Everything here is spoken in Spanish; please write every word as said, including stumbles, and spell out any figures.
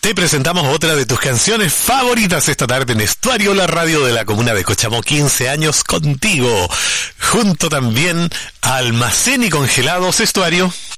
te presentamos otra de tus canciones favoritas esta tarde en Estuario, la radio de la comuna de Cochamó. quince años contigo, junto también a Almacén y Congelados Estuario.